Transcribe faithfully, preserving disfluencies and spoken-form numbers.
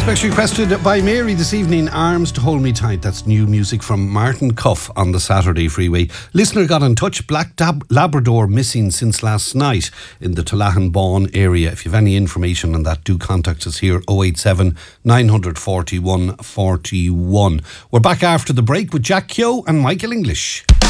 Specially requested by Mary this evening, Arms to Hold Me Tight. That's new music from Martin Cuff on the Saturday Freeway. Listener got in touch. Black Dab- Labrador missing since last night in the Tullahan Bawn area. If you have any information on that, do contact us here, oh eight seven, nine four one, four one. We're back after the break with Jack Keogh and Michael English.